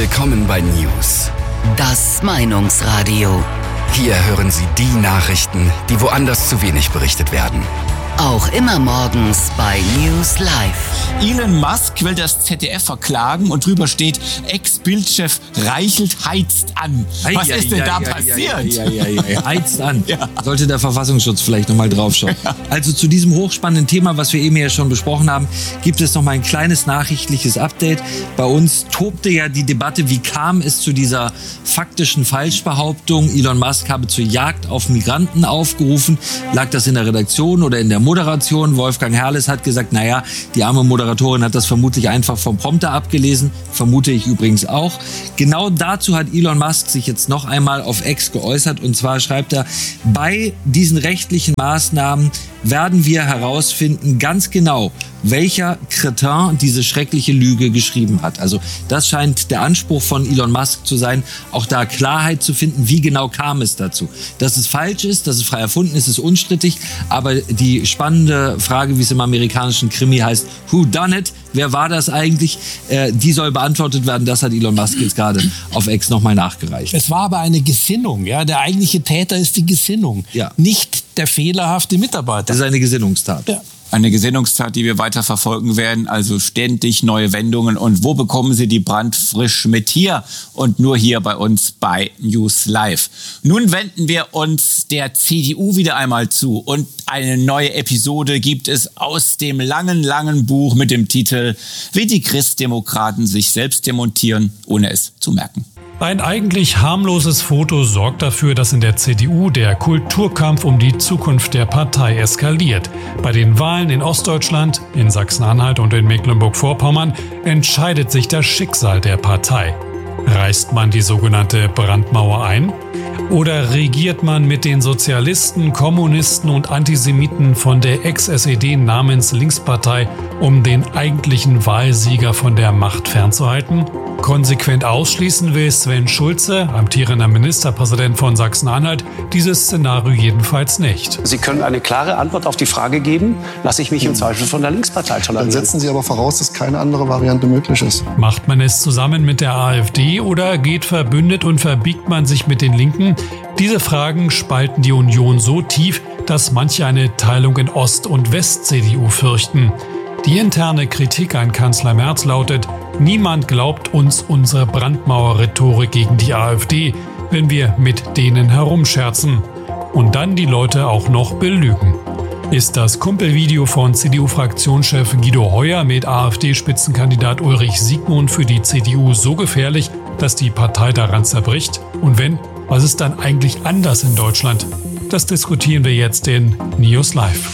Willkommen bei News. Das Meinungsradio. Hier hören Sie die Nachrichten, die woanders zu wenig berichtet werden. Auch immer morgens bei News Live. Elon Musk will das ZDF verklagen und drüber steht, Ex-Bild-Chef Reichelt heizt an. Was ist denn da passiert? Heizt an. Ja. Sollte der Verfassungsschutz vielleicht nochmal draufschauen. Also zu diesem hochspannenden Thema, was wir eben ja schon besprochen haben, gibt es nochmal ein kleines nachrichtliches Update. Bei uns tobte ja die Debatte, wie kam es zu dieser faktischen Falschbehauptung, Elon Musk habe zur Jagd auf Migranten aufgerufen. Lag das in der Redaktion oder in der Moderation? Wolfgang Herrles hat gesagt, naja, die arme Moderatorin hat das vermutlich einfach vom Prompter abgelesen. Vermute ich übrigens auch. Genau dazu hat Elon Musk sich jetzt noch einmal auf X geäußert. Und zwar schreibt er, bei diesen rechtlichen Maßnahmen werden wir herausfinden, ganz genau, welcher Kretin diese schreckliche Lüge geschrieben hat. Also das scheint der Anspruch von Elon Musk zu sein, auch da Klarheit zu finden, wie genau kam es dazu. Dass es falsch ist, dass es frei erfunden ist, ist unstrittig. Aber die spannende Frage, wie es im amerikanischen Krimi heißt, who done it? Wer war das eigentlich? Die soll beantwortet werden. Das hat Elon Musk jetzt gerade auf X nochmal nachgereicht. Es war aber eine Gesinnung. Ja? Der eigentliche Täter ist die Gesinnung, nicht der fehlerhafte Mitarbeiter. Das ist eine Gesinnungstat. Ja. Eine Gesinnungstat, die wir weiter verfolgen werden, also ständig neue Wendungen. Und wo bekommen Sie die brandfrisch mit hier? Und nur hier bei uns bei News Live. Nun wenden wir uns der CDU wieder einmal zu. Und eine neue Episode gibt es aus dem langen Buch mit dem Titel Wie die Christdemokraten sich selbst demontieren, ohne es zu merken. Ein eigentlich harmloses Foto sorgt dafür, dass in der CDU der Kulturkampf um die Zukunft der Partei eskaliert. Bei den Wahlen in Ostdeutschland, in Sachsen-Anhalt und in Mecklenburg-Vorpommern entscheidet sich das Schicksal der Partei. Reißt man die sogenannte Brandmauer ein? Oder regiert man mit den Sozialisten, Kommunisten und Antisemiten von der Ex-SED namens Linkspartei, um den eigentlichen Wahlsieger von der Macht fernzuhalten? Konsequent ausschließen will Sven Schulze, amtierender Ministerpräsident von Sachsen-Anhalt, dieses Szenario jedenfalls nicht. Sie können eine klare Antwort auf die Frage geben, lasse ich mich im Zweifel von der Linkspartei tolerieren. Dann setzen Sie aber voraus, dass keine andere Variante möglich ist. Macht man es zusammen mit der AfD oder geht verbündet und verbiegt man sich mit den Linken? Diese Fragen spalten die Union so tief, dass manche eine Teilung in Ost- und West-CDU fürchten. Die interne Kritik an Kanzler Merz lautet, niemand glaubt uns unsere Brandmauer-Rhetorik gegen die AfD, wenn wir mit denen herumscherzen. Und dann die Leute auch noch belügen. Ist das Kumpelvideo von CDU-Fraktionschef Guido Heuer mit AfD-Spitzenkandidat Ulrich Siegmund für die CDU so gefährlich, dass die Partei daran zerbricht? Und wenn, was ist dann eigentlich anders in Deutschland? Das diskutieren wir jetzt in News Live.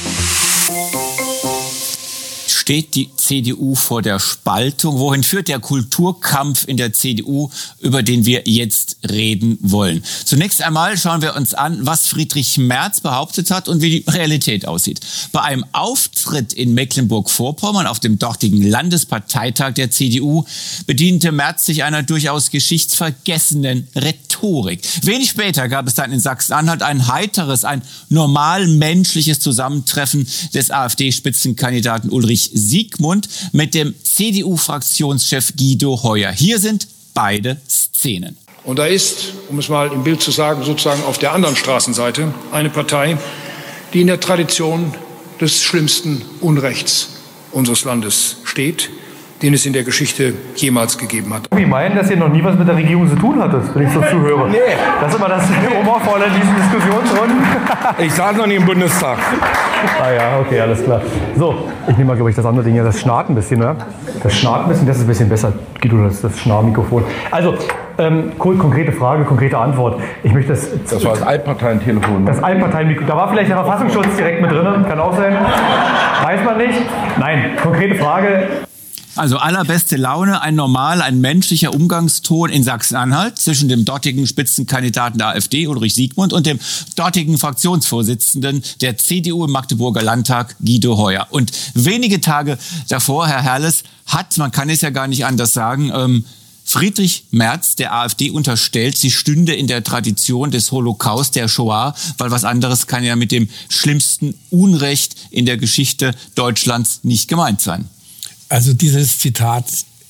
Steht die CDU vor der Spaltung? Wohin führt der Kulturkampf in der CDU, über den wir jetzt reden wollen? Zunächst einmal schauen wir uns an, was Friedrich Merz behauptet hat und wie die Realität aussieht. Bei einem Auftritt in Mecklenburg-Vorpommern auf dem dortigen Landesparteitag der CDU bediente Merz sich einer durchaus geschichtsvergessenen Rhetorik. Wenig später gab es dann in Sachsen-Anhalt ein heiteres, ein normal menschliches Zusammentreffen des AfD-Spitzenkandidaten Ulrich Siegmund mit dem CDU-Fraktionschef Guido Heuer. Hier sind beide Szenen. Und da ist, um es mal im Bild zu sagen, sozusagen auf der anderen Straßenseite eine Partei, die in der Tradition des schlimmsten Unrechts unseres Landes steht, den es in der Geschichte jemals gegeben hat. Ich meine, dass ihr noch nie was mit der Regierung zu tun hattet, wenn ich so zuhöre. Nee. Das ist immer das Humorvolle in diesen Diskussionsrunden. Ich saß noch nie im Bundestag. Ah ja, okay, alles klar. So, ich nehme mal, glaube ich, das andere Ding hier. Das schnarrt ein bisschen, ne? Das schnarrt ein bisschen, das ist ein bisschen besser. Guido, das Schnarrmikrofon. Also, konkrete Frage, konkrete Antwort. Ich möchte das war das Altparteientelefon. Ne? Das Altparteienmikrofon. Da war vielleicht der Verfassungsschutz direkt mit drin. Kann auch sein. Weiß man nicht. Nein, konkrete Frage. Also allerbeste Laune, ein menschlicher Umgangston in Sachsen-Anhalt zwischen dem dortigen Spitzenkandidaten der AfD, Ulrich Siegmund, und dem dortigen Fraktionsvorsitzenden der CDU im Magdeburger Landtag, Guido Heuer. Und wenige Tage davor, Herr Herrles, man kann es ja gar nicht anders sagen, Friedrich Merz der AfD unterstellt, sie stünde in der Tradition des Holocaust, der Shoah, weil was anderes kann ja mit dem schlimmsten Unrecht in der Geschichte Deutschlands nicht gemeint sein. Also dieses Zitat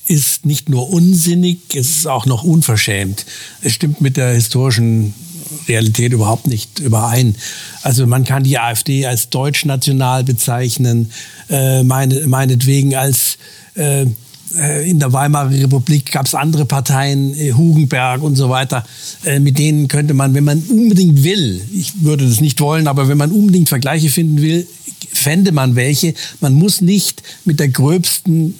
ist nicht nur unsinnig, es ist auch noch unverschämt. Es stimmt mit der historischen Realität überhaupt nicht überein. Also man kann die AfD als deutschnational bezeichnen, meinetwegen als in der Weimarer Republik gab es andere Parteien, Hugenberg und so weiter. Mit denen könnte man, wenn man unbedingt will, ich würde das nicht wollen, aber wenn man unbedingt Vergleiche finden will, fände man welche. Man muss nicht mit dem Gröbsten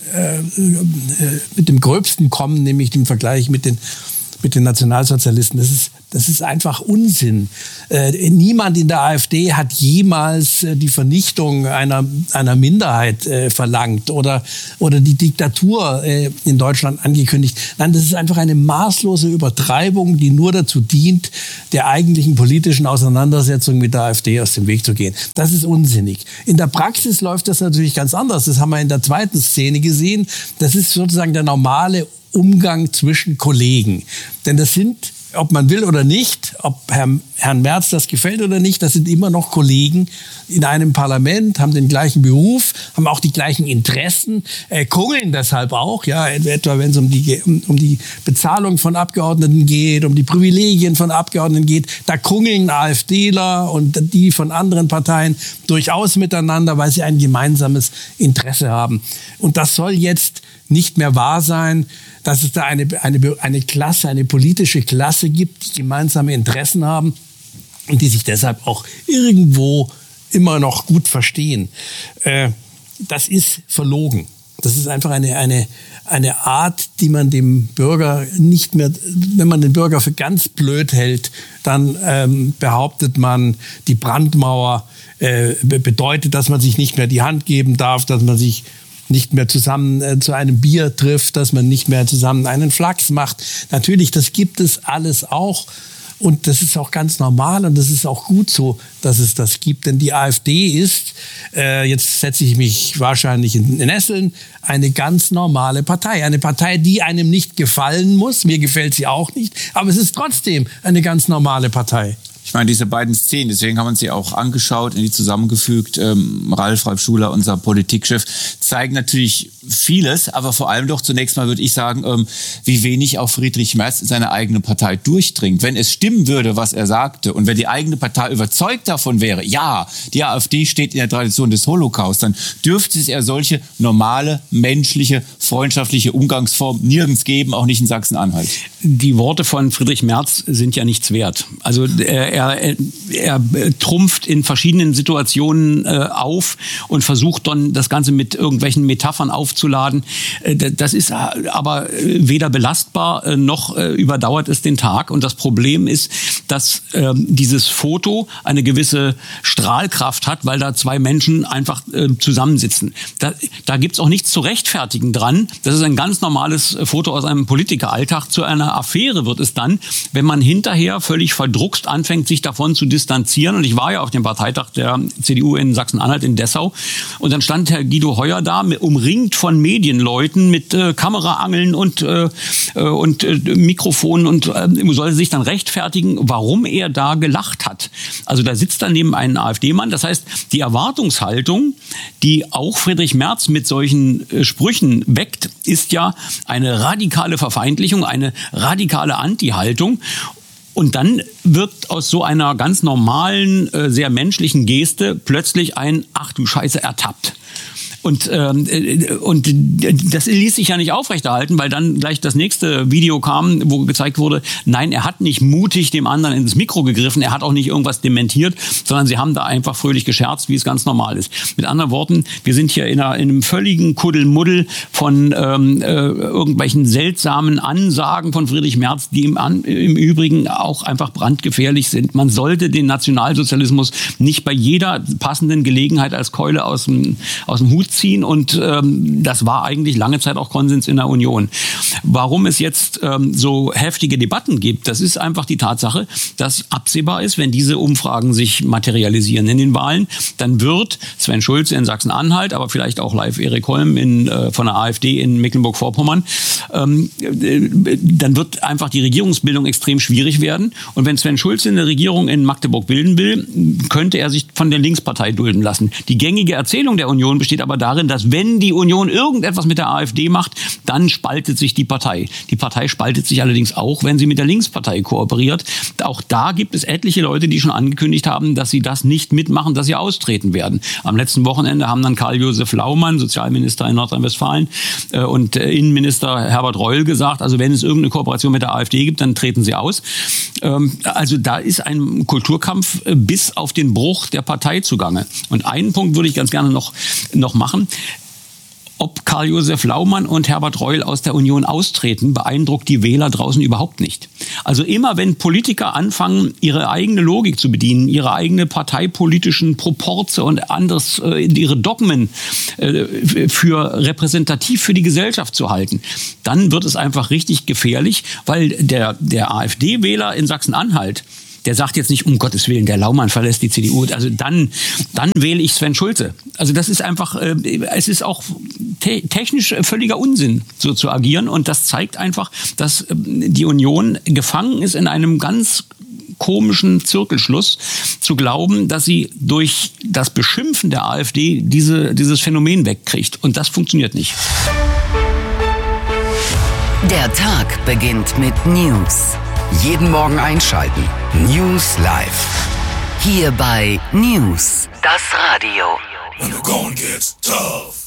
kommen, nämlich dem Vergleich mit den Nationalsozialisten. Das ist einfach Unsinn. Niemand in der AfD hat jemals die Vernichtung einer Minderheit verlangt oder die Diktatur in Deutschland angekündigt. Nein, das ist einfach eine maßlose Übertreibung, die nur dazu dient, der eigentlichen politischen Auseinandersetzung mit der AfD aus dem Weg zu gehen. Das ist unsinnig. In der Praxis läuft das natürlich ganz anders. Das haben wir in der zweiten Szene gesehen. Das ist sozusagen der normale Umgang zwischen Kollegen. Denn das sind, ob man will oder nicht, ob Herrn Merz das gefällt oder nicht, das sind immer noch Kollegen in einem Parlament, haben den gleichen Beruf, haben auch die gleichen Interessen, kungeln deshalb auch, ja, etwa wenn es um die Bezahlung von Abgeordneten geht, um die Privilegien von Abgeordneten geht, da kungeln AfDler und die von anderen Parteien durchaus miteinander, weil sie ein gemeinsames Interesse haben. Und das soll jetzt nicht mehr wahr sein, dass es da eine Klasse, eine politische Klasse gibt, die gemeinsame Interessen haben und die sich deshalb auch irgendwo immer noch gut verstehen. Das ist verlogen. Das ist einfach eine Art, die man dem Bürger nicht mehr, wenn man den Bürger für ganz blöd hält, dann behauptet man, die Brandmauer bedeutet, dass man sich nicht mehr die Hand geben darf, dass man sich nicht mehr zusammen zu einem Bier trifft, dass man nicht mehr zusammen einen Flachs macht. Natürlich, das gibt es alles auch. Und das ist auch ganz normal und das ist auch gut so, dass es das gibt. Denn die AfD ist, jetzt setze ich mich wahrscheinlich in Nesseln, eine ganz normale Partei. Eine Partei, die einem nicht gefallen muss. Mir gefällt sie auch nicht. Aber es ist trotzdem eine ganz normale Partei. Ich meine, diese beiden Szenen, deswegen haben wir uns sie auch angeschaut, in die zusammengefügt. Ralf Schuler, unser Politikchef, zeigen natürlich vieles, aber vor allem doch zunächst mal würde ich sagen, wie wenig auch Friedrich Merz in seine eigene Partei durchdringt. Wenn es stimmen würde, was er sagte, und wenn die eigene Partei überzeugt davon wäre, ja, die AfD steht in der Tradition des Holocaust, dann dürfte es ja solche normale, menschliche, freundschaftliche Umgangsform nirgends geben, auch nicht in Sachsen-Anhalt. Die Worte von Friedrich Merz sind ja nichts wert. Also er trumpft in verschiedenen Situationen auf und versucht dann das Ganze mit irgendwelchen Metaphern aufzuladen. Das ist aber weder belastbar noch überdauert es den Tag. Und das Problem ist, dass dieses Foto eine gewisse Strahlkraft hat, weil da zwei Menschen einfach zusammensitzen. Da gibt's auch nichts zu rechtfertigen dran. Das ist ein ganz normales Foto aus einem Politikeralltag. Zu einer Affäre wird es dann, wenn man hinterher völlig verdruckst anfängt, sich davon zu distanzieren. Und ich war ja auf dem Parteitag der CDU in Sachsen-Anhalt in Dessau. Und dann stand Herr Guido Heuer da, umringt von Medienleuten mit Kameraangeln und Mikrofonen und soll sich dann rechtfertigen, warum er da gelacht hat. Also da sitzt daneben ein AfD-Mann. Das heißt, die Erwartungshaltung, die auch Friedrich Merz mit solchen Sprüchen weckt, ist ja eine radikale Verfeindlichung, eine radikale Anti-Haltung. Und dann wird aus so einer ganz normalen, sehr menschlichen Geste plötzlich ein "Ach du Scheiße" ertappt. Und das ließ sich ja nicht aufrechterhalten, weil dann gleich das nächste Video kam, wo gezeigt wurde, nein, er hat nicht mutig dem anderen ins Mikro gegriffen, er hat auch nicht irgendwas dementiert, sondern sie haben da einfach fröhlich gescherzt, wie es ganz normal ist. Mit anderen Worten, wir sind hier in einem völligen Kuddelmuddel von irgendwelchen seltsamen Ansagen von Friedrich Merz, die im Übrigen auch einfach brandgefährlich sind. Man sollte den Nationalsozialismus nicht bei jeder passenden Gelegenheit als Keule aus dem Hut ziehen und das war eigentlich lange Zeit auch Konsens in der Union. Warum es jetzt so heftige Debatten gibt, das ist einfach die Tatsache, dass absehbar ist, wenn diese Umfragen sich materialisieren in den Wahlen, dann wird Sven Schulze in Sachsen-Anhalt, aber vielleicht auch live Erik Holm von der AfD in Mecklenburg-Vorpommern, dann wird einfach die Regierungsbildung extrem schwierig werden. Und wenn Sven Schulze eine Regierung in Magdeburg bilden will, könnte er sich von der Linkspartei dulden lassen. Die gängige Erzählung der Union besteht aber darin, dass wenn die Union irgendetwas mit der AfD macht, dann spaltet sich die Partei. Die Partei spaltet sich allerdings auch, wenn sie mit der Linkspartei kooperiert. Auch da gibt es etliche Leute, die schon angekündigt haben, dass sie das nicht mitmachen, dass sie austreten werden. Am letzten Wochenende haben dann Karl-Josef Laumann, Sozialminister in Nordrhein-Westfalen, und Innenminister Herbert Reul gesagt, also wenn es irgendeine Kooperation mit der AfD gibt, dann treten sie aus. Also da ist ein Kulturkampf bis auf den Bruch der Partei zugange. Und einen Punkt würde ich ganz gerne noch machen. Ob Karl-Josef Laumann und Herbert Reul aus der Union austreten, beeindruckt die Wähler draußen überhaupt nicht. Also immer wenn Politiker anfangen, ihre eigene Logik zu bedienen, ihre eigene parteipolitischen Proporze und anderes, ihre Dogmen für repräsentativ für die Gesellschaft zu halten, dann wird es einfach richtig gefährlich, weil der AfD-Wähler in Sachsen-Anhalt, der sagt jetzt nicht, um Gottes Willen, der Laumann verlässt die CDU. Also dann wähle ich Sven Schulze. Also das ist einfach, es ist auch technisch völliger Unsinn, so zu agieren. Und das zeigt einfach, dass die Union gefangen ist in einem ganz komischen Zirkelschluss, zu glauben, dass sie durch das Beschimpfen der AfD dieses Phänomen wegkriegt. Und das funktioniert nicht. Der Tag beginnt mit News. Jeden Morgen einschalten. News Live. Hier bei News, das Radio. When the going gets tough.